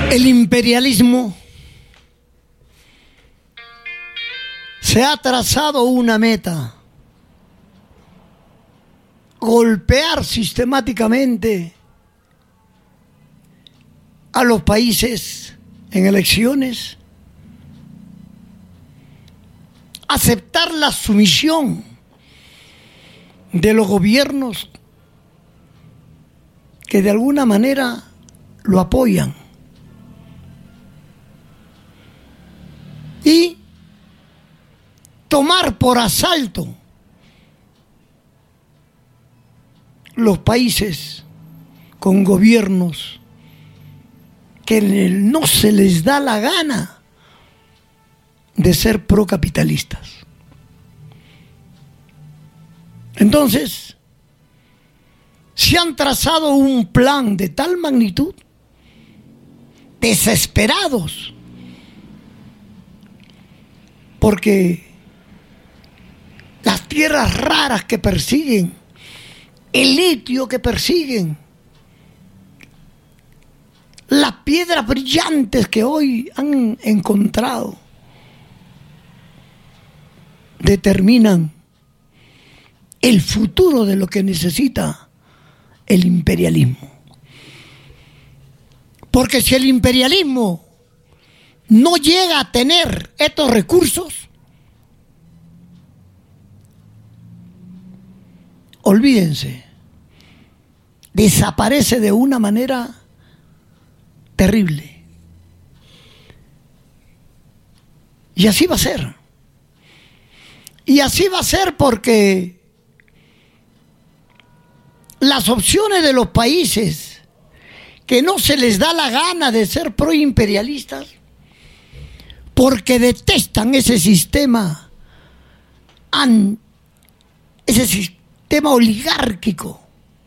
El imperialismo se ha trazado una meta: golpear sistemáticamente a los países en elecciones, aceptar la sumisión de los gobiernos que de alguna manera lo apoyan y tomar por asalto los países con gobiernos que no se les da la gana de ser procapitalistas. Entonces, se han trazado un plan de tal magnitud, desesperados, porque las tierras raras que persiguen, el litio que persiguen, las piedras brillantes que hoy han encontrado, determinan el futuro de lo que necesita el imperialismo. Porque si el imperialismo no llega a tener estos recursos, olvídense, desaparece de una manera terrible. Y así va a ser. Y así va a ser porque las opciones de los países que no se les da la gana de ser proimperialistas, porque detestan ese sistema, ese sistema oligárquico,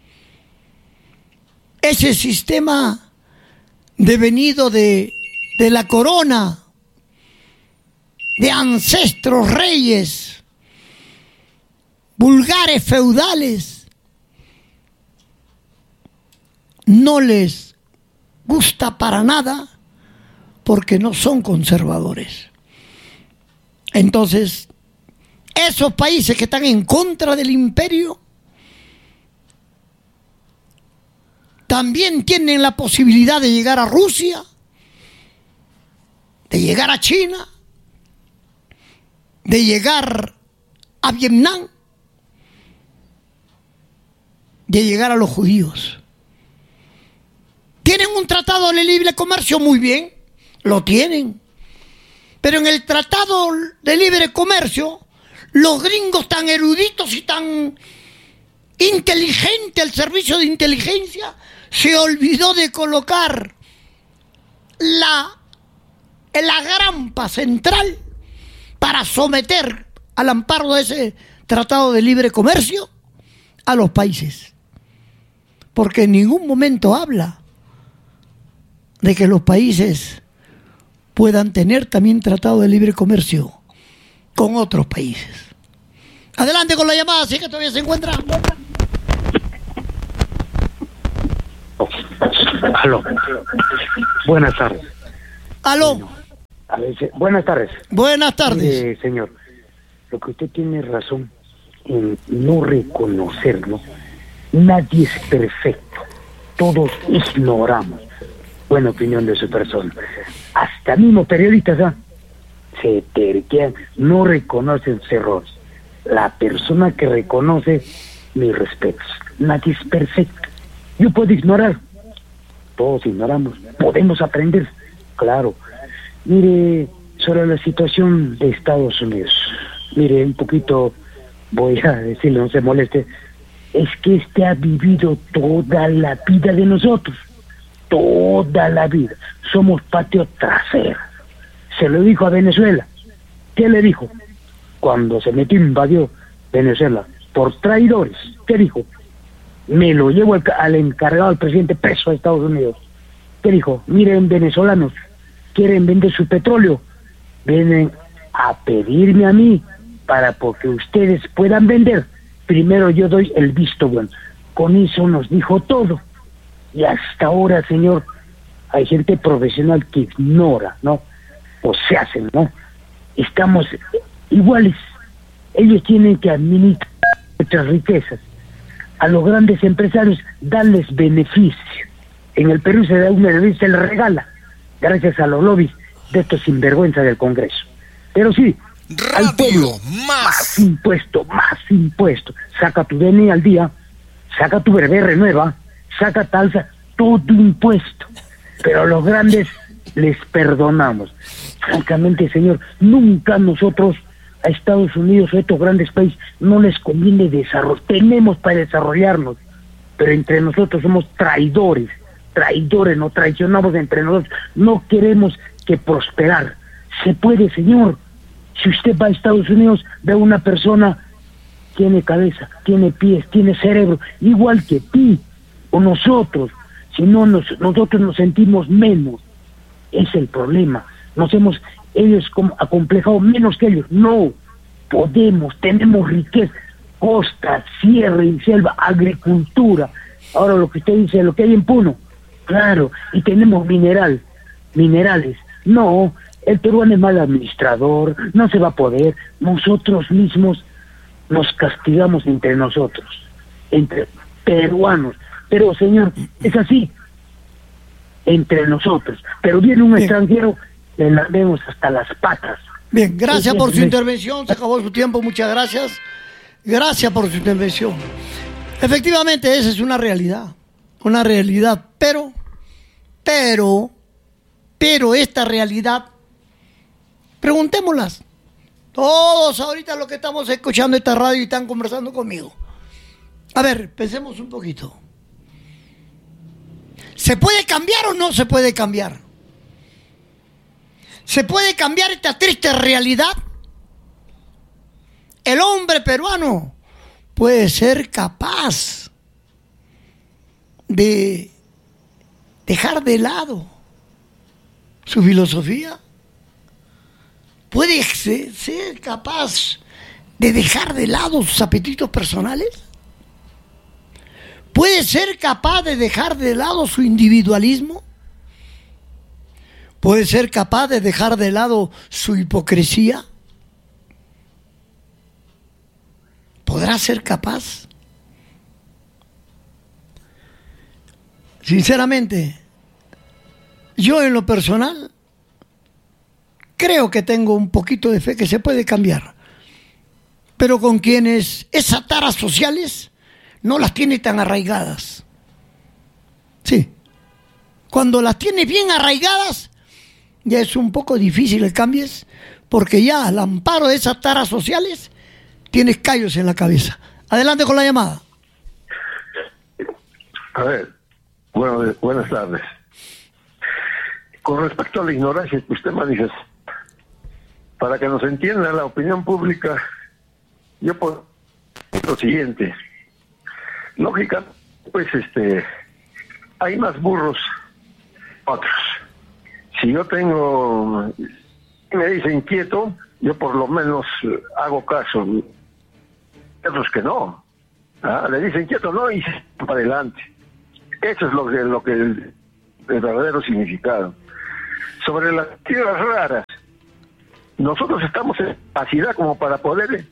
ese sistema devenido de la corona, de ancestros reyes, vulgares feudales, no les gusta para nada porque no son conservadores. Entonces, esos países que están en contra del imperio también tienen la posibilidad de llegar a Rusia, de llegar a China, de llegar a Vietnam, de llegar a los judíos. ¿Tienen un tratado de libre comercio? Muy bien, lo tienen. Pero en el tratado de libre comercio, los gringos tan eruditos y tan inteligentes, el servicio de inteligencia, se olvidó de colocar la grampa central para someter al amparo de ese tratado de libre comercio a los países. Porque en ningún momento habla de que los países puedan tener también tratado de libre comercio con otros países. Adelante con la llamada, si es que todavía se encuentra. Aló. Buenas tardes. Aló. Buenas tardes. Buenas tardes. Señor, lo que usted tiene razón en no reconocerlo. Nadie es perfecto. Todos ignoramos. Buena opinión de su persona. Hasta mismo periodistas se terquean, no reconocen sus errores. La persona que reconoce, mis respetos. Nadie es perfecto. Yo puedo ignorar. Todos ignoramos. Podemos aprender. Claro. Mire, sobre la situación de Estados Unidos. Mire, un poquito, voy a decirle, no se moleste. Es que este ha vivido toda la vida de nosotros. Toda la vida. Somos patio trasero. Se lo dijo a Venezuela. ¿Qué le dijo? Cuando se metió, invadió Venezuela por traidores. ¿Qué dijo? Me lo llevo al encargado del presidente preso de Estados Unidos. ¿Qué dijo? Miren, venezolanos, quieren vender su petróleo. Vienen a pedirme a mí para porque ustedes puedan vender. Primero yo doy el visto bueno. Con eso nos dijo todo. Y hasta ahora, señor, hay gente profesional que ignora, ¿no? O se hacen, ¿no? Estamos iguales. Ellos tienen que administrar nuestras riquezas. A los grandes empresarios darles beneficio. En el Perú se da un beneficio, se les regala, gracias a los lobbies de estos sinvergüenza del Congreso. Pero sí, al pueblo, más impuesto. Saca tu DNI al día, saca tu BRB nueva, saca talsa, todo impuesto. Pero a los grandes les perdonamos. Francamente, señor, nunca nosotros a Estados Unidos o a estos grandes países no les conviene desarrollar. Tenemos para desarrollarnos, pero entre nosotros somos traidores, nos traicionamos entre nosotros, no queremos que prosperar. Se puede, señor. Si usted va a Estados Unidos, ve a una persona, tiene cabeza, tiene pies, tiene cerebro, igual que ti o nosotros. Si no, nosotros nos sentimos menos. Es el problema. Ellos como acomplejado menos que ellos. No podemos, tenemos riqueza, costa, sierra y selva, agricultura. Ahora lo que usted dice, lo que hay en Puno, claro, y tenemos minerales. No, el peruano es mal administrador, no se va a poder. Nosotros mismos nos castigamos entre nosotros, entre peruanos. Pero, señor, es así, entre nosotros. Pero viene un extranjero, le lavemos hasta las patas. Bien, gracias por su intervención, se acabó su tiempo, muchas gracias. Gracias por su intervención. Efectivamente, esa es una realidad, pero esta realidad, preguntémoslas. Todos ahorita los que estamos escuchando esta radio y están conversando conmigo. A ver, pensemos un poquito. ¿Se puede cambiar o no se puede cambiar? ¿Se puede cambiar esta triste realidad? El hombre peruano puede ser capaz de dejar de lado su filosofía. ¿Puede ser capaz de dejar de lado sus apetitos personales? ¿Puede ser capaz de dejar de lado su individualismo? ¿Puede ser capaz de dejar de lado su hipocresía? ¿Podrá ser capaz? Sinceramente, yo en lo personal creo que tengo un poquito de fe que se puede cambiar, pero con quienes esas taras sociales no las tiene tan arraigadas. Sí, cuando las tiene bien arraigadas, ya es un poco difícil el cambies, porque ya al amparo de esas taras sociales tienes callos en la cabeza. Adelante con la llamada. A ver, buenas tardes. Con respecto a la ignorancia que usted manifiesta, para que nos entienda la opinión pública, yo puedo decir lo siguiente. Lógica, pues hay más burros que otros. Si yo me dice inquieto, yo por lo menos hago caso. Otros que no. Le dicen inquieto, no, y se para adelante. Eso es lo que el verdadero significado. Sobre las tierras raras, nosotros estamos en capacidad como para poder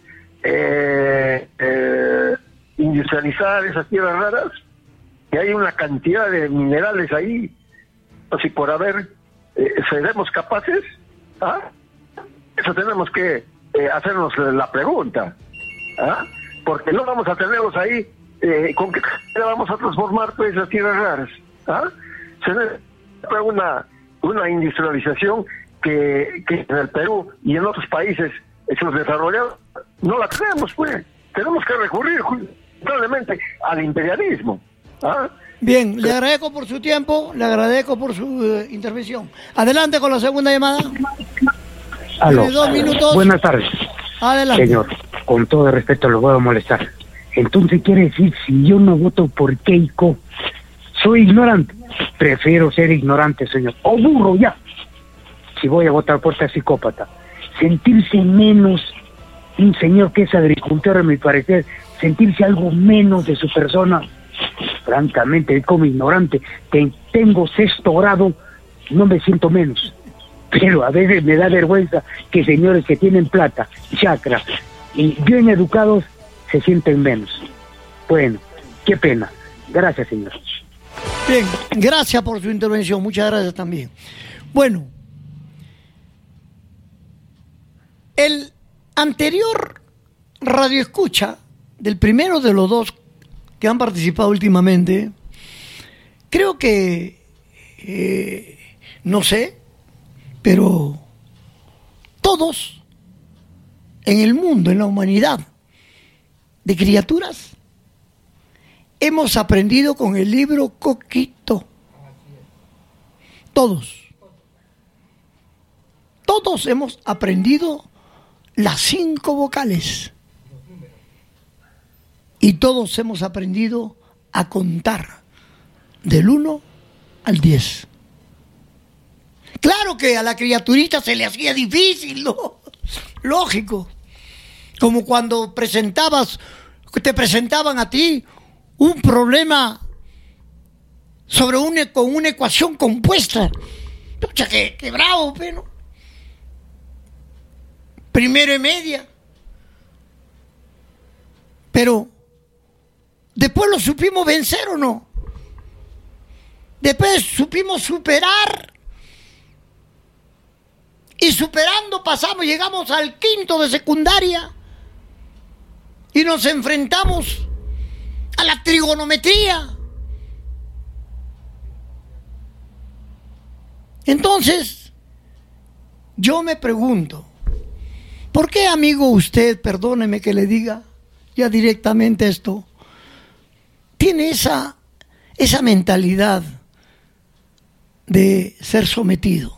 industrializar esas tierras raras, que hay una cantidad de minerales ahí, o si por haber seremos capaces. Eso tenemos que hacernos la pregunta, porque no vamos a tenerlos ahí. ¿Con qué vamos a transformar todas esas tierras raras? Se necesita una industrialización que en el Perú y en otros países hemos desarrollado, no la tenemos, pues. Tenemos que recurrir probablemente al imperialismo. Bien, le agradezco por su tiempo, le agradezco por su intervención. Adelante con la segunda llamada. Aló. 2 minutos. Buenas tardes. Adelante. Señor, con todo respeto lo voy a molestar. Entonces quiere decir, si yo no voto por Keiko, soy ignorante. Prefiero ser ignorante, señor. O burro ya. Si voy a votar por esta psicópata. Sentirse menos, un señor que es agricultor, a mi parecer, sentirse algo menos de su persona. Francamente, como ignorante, tengo 6º grado no me siento menos. Pero a veces me da vergüenza que señores que tienen plata, chakra y bien educados se sienten menos. Bueno, qué pena. Gracias, señor. Bien, gracias por su intervención. Muchas gracias también. Bueno, el anterior radioescucha del primero de los dos que han participado últimamente, creo que, no sé, pero todos en el mundo, en la humanidad, de criaturas, hemos aprendido con el libro Coquito. Todos hemos aprendido las 5 vocales. Y todos hemos aprendido a contar del 1 al 10. Claro que a la criaturita se le hacía difícil, ¿no? Lógico. Como cuando te presentaban a ti un problema con una ecuación compuesta. Pucha, qué bravo, pero. Primero y media. Pero después lo supimos vencer, ¿o no? Después supimos superar. Y superando llegamos al 5º de secundaria. Y nos enfrentamos a la trigonometría. Entonces, yo me pregunto, ¿por qué, amigo, usted, perdóneme que le diga ya directamente esto, tiene esa mentalidad de ser sometido?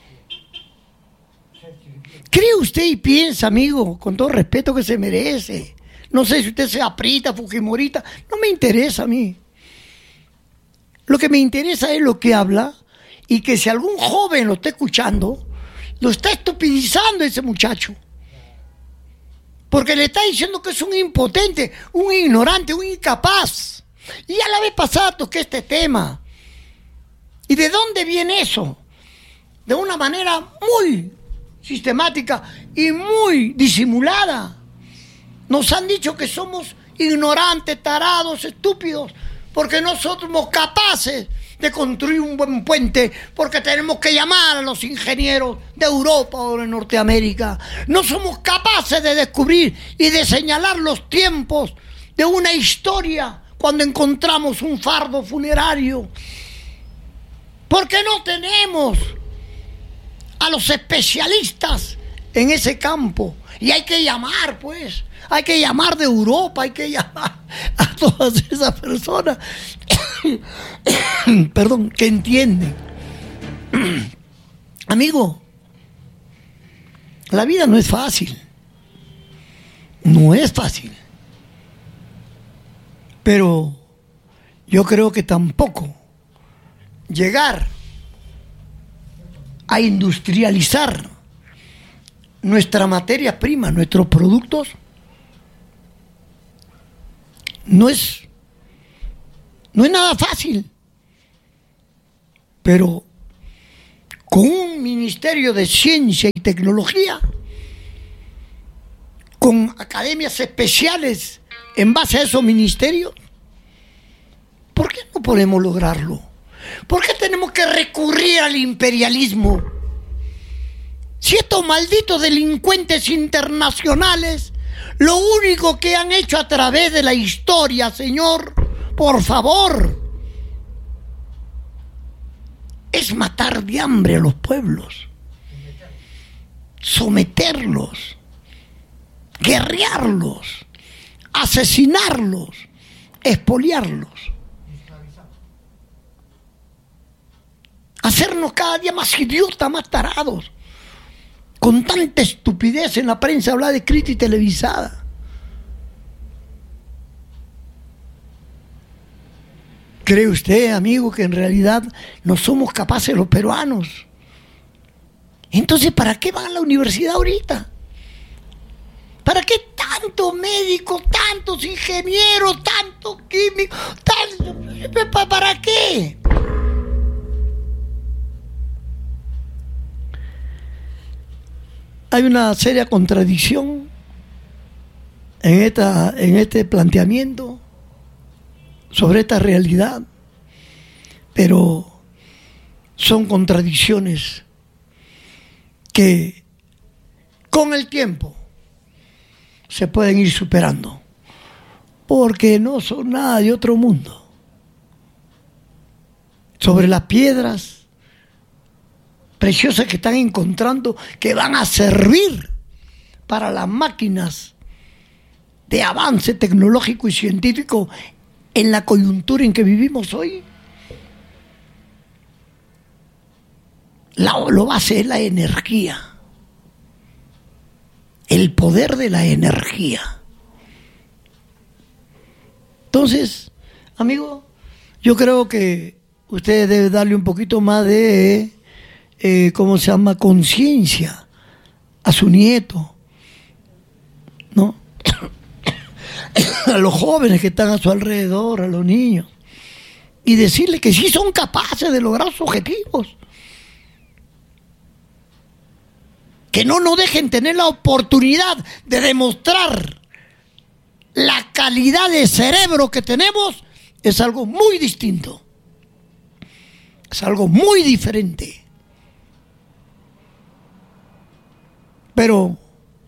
¿Cree usted y piensa, amigo, con todo respeto, que se merece? No sé si usted sea prita, fujimorita, no me interesa a mí. Lo que me interesa es lo que habla, y que si algún joven lo está escuchando, lo está estupidizando ese muchacho. Porque le está diciendo que es un impotente, un ignorante, un incapaz. Y ya la vez pasada toqué este tema. ¿Y de dónde viene eso? De una manera muy sistemática y muy disimulada. Nos han dicho que somos ignorantes, tarados, estúpidos, porque no somos capaces de construir un buen puente, porque tenemos que llamar a los ingenieros de Europa o de Norteamérica. No somos capaces de descubrir y de señalar los tiempos de una historia cuando encontramos un fardo funerario. Porque no tenemos a los especialistas en ese campo. Y hay que llamar, pues. Hay que llamar de Europa, hay que llamar a todas esas personas perdón, que entienden. Amigo, la vida no es fácil. No es fácil. Pero yo creo que tampoco llegar a industrializar nuestra materia prima, nuestros productos, no es nada fácil. Pero con un ministerio de ciencia y tecnología, con academias especiales en base a esos ministerios, ¿por qué no podemos lograrlo? ¿Por qué tenemos que recurrir al imperialismo? Si estos malditos delincuentes internacionales, lo único que han hecho a través de la historia, señor, por favor, es matar de hambre a los pueblos, someterlos, guerrearlos, asesinarlos, expoliarlos, hacernos cada día más idiotas, más tarados, con tanta estupidez en la prensa hablar de crítica televisada. ¿Cree usted, amigo, que en realidad no somos capaces los peruanos? Entonces, ¿para qué van a la universidad ahorita? ¿Para qué tantos médicos, tantos ingenieros, tantos químicos? ¿Para qué? hay una seria contradicción en este planteamiento sobre esta realidad, pero son contradicciones que con el tiempo se pueden ir superando, porque no son nada de otro mundo. Sobre las piedras preciosas que están encontrando, que van a servir para las máquinas de avance tecnológico y científico en la coyuntura en que vivimos hoy, lo base es la energía, el poder de la energía. Entonces, amigo, yo creo que usted debe darle un poquito más de conciencia a su nieto, ¿no? A los jóvenes que están a su alrededor, a los niños, y decirles que sí son capaces de lograr sus objetivos, que no nos dejen tener la oportunidad de demostrar la calidad de cerebro que tenemos. Es algo muy distinto, es algo muy diferente. Pero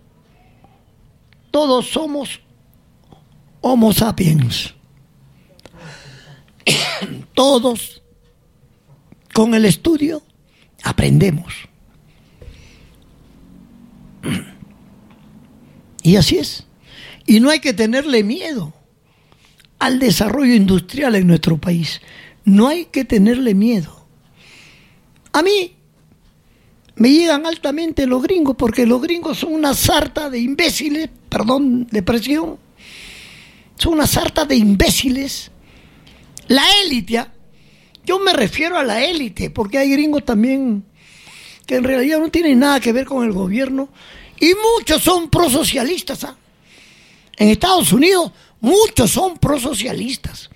todos somos Homo sapiens. Todos con el estudio aprendemos. Y así es. Y no hay que tenerle miedo al desarrollo industrial en nuestro país. No hay que tenerle miedo. A mí me llegan altamente los gringos, porque los gringos son una sarta de imbéciles, perdón de expresión, son una sarta de imbéciles. La élite, yo me refiero a la élite, porque hay gringos también que en realidad no tienen nada que ver con el gobierno, y muchos son prosocialistas. En Estados Unidos muchos son prosocialistas.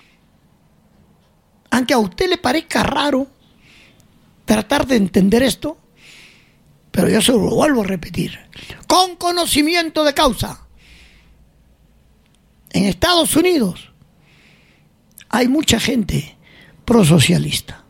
Aunque a usted le parezca raro tratar de entender esto, pero yo se lo vuelvo a repetir, con conocimiento de causa. En Estados Unidos hay mucha gente prosocialista.